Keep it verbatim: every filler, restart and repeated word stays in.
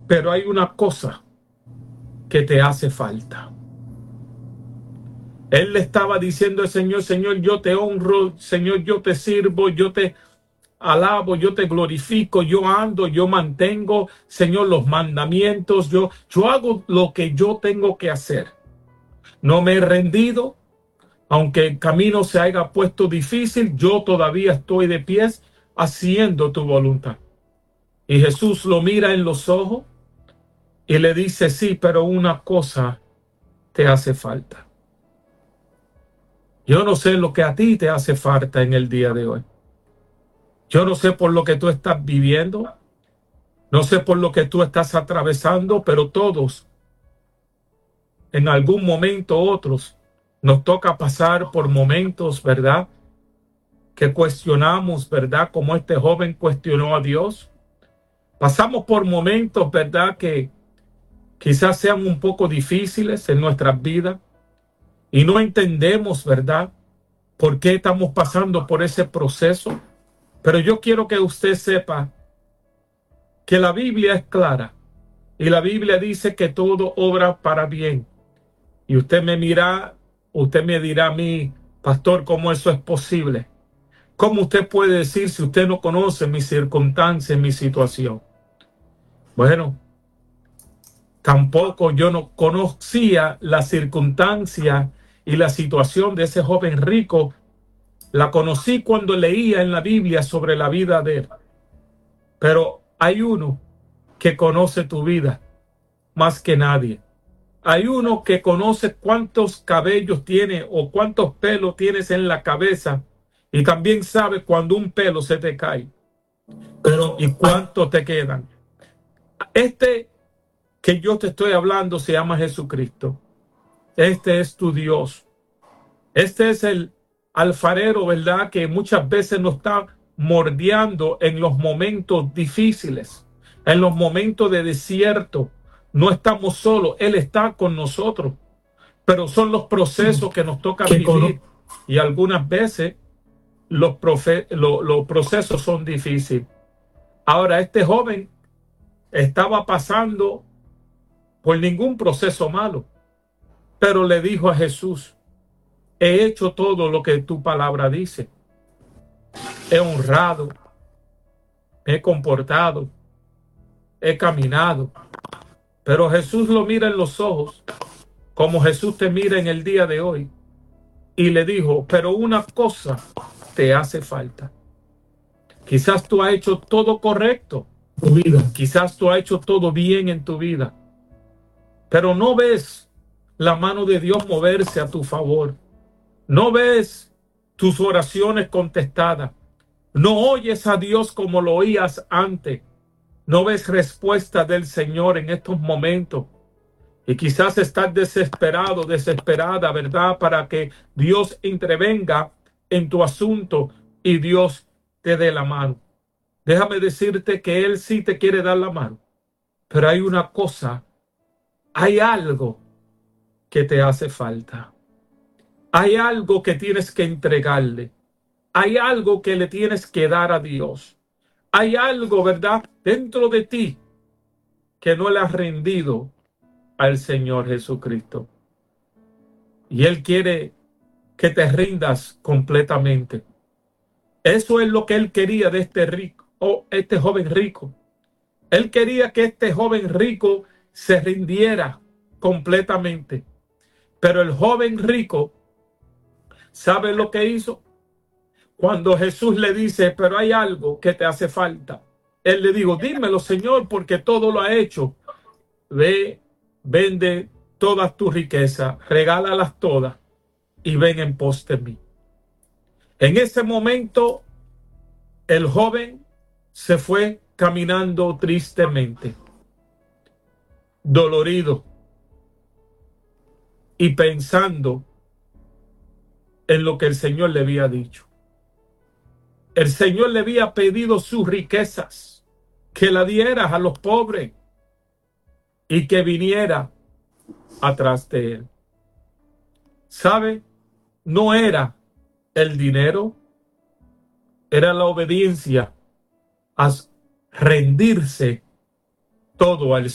pero hay una cosa que te hace falta. Él le estaba diciendo al Señor, Señor, yo te honro, Señor, yo te sirvo, yo te alabo, yo te glorifico, yo ando, yo mantengo, Señor, los mandamientos, yo, yo hago lo que yo tengo que hacer. No me he rendido, aunque el camino se haya puesto difícil, yo todavía estoy de pies haciendo tu voluntad. Y Jesús lo mira en los ojos y le dice, sí, pero una cosa te hace falta. Yo no sé lo que a ti te hace falta en el día de hoy. Yo no sé por lo que tú estás viviendo. No sé por lo que tú estás atravesando, pero todos, en algún momento u otros, nos toca pasar por momentos, ¿verdad?, que cuestionamos, ¿verdad?, como este joven cuestionó a Dios. Pasamos por momentos, ¿verdad?, que quizás sean un poco difíciles en nuestras vidas y no entendemos, ¿verdad?, por qué estamos pasando por ese proceso. Pero yo quiero que usted sepa que la Biblia es clara y la Biblia dice que todo obra para bien. Y usted me mira, usted me dirá a mí, pastor, ¿cómo eso es posible? ¿Cómo usted puede decir si usted no conoce mi circunstancia, mi situación? Bueno, tampoco yo no conocía la circunstancia y la situación de ese joven rico. La conocí cuando leía en la Biblia sobre la vida de él. Pero hay uno que conoce tu vida más que nadie. Hay uno que conoce cuántos cabellos tiene o cuántos pelos tienes en la cabeza y también sabe cuando un pelo se te cae. Pero ¿y cuántos te quedan? Este que yo te estoy hablando se llama Jesucristo. Este es tu Dios. Este es el alfarero, ¿verdad?, que muchas veces nos está mordiendo en los momentos difíciles, en los momentos de desierto. No estamos solos, Él está con nosotros, pero son los procesos que nos toca vivir y algunas veces los, profe lo, los procesos son difíciles. Ahora, este joven estaba pasando por ningún proceso malo, pero le dijo a Jesús, he hecho todo lo que tu palabra dice. He honrado, he comportado, he caminado. Pero Jesús lo mira en los ojos, como Jesús te mira en el día de hoy, y le dijo, pero una cosa te hace falta. Quizás tú has hecho todo correcto, tu vida. Quizás tú has hecho todo bien en tu vida, pero no ves la mano de Dios moverse a tu favor. No ves tus oraciones contestadas. No oyes a Dios como lo oías antes. No ves respuesta del Señor en estos momentos. Y quizás estás desesperado, desesperada, ¿verdad?, para que Dios intervenga en tu asunto y Dios te dé la mano. Déjame decirte que Él sí te quiere dar la mano. Pero hay una cosa, hay algo que te hace falta. Hay algo que tienes que entregarle. Hay algo que le tienes que dar a Dios. Hay algo, ¿verdad?, dentro de ti que no le has rendido al Señor Jesucristo. Y Él quiere que te rindas completamente. Eso es lo que Él quería de este rico, o este joven rico. Él quería que este joven rico se rindiera completamente. Pero el joven rico, ¿sabe lo que hizo? Cuando Jesús le dice, pero hay algo que te hace falta, Él le dijo, dímelo, Señor, porque todo lo ha hecho. Ve, vende todas tus riquezas, regálalas todas y ven en pos de mí. En ese momento, el joven se fue caminando tristemente, dolorido y pensando en lo que el Señor le había dicho. El Señor le había pedido sus riquezas, que la dieras a los pobres y que viniera atrás de él. ¿Sabe? No era el dinero, era la obediencia a rendirse todo al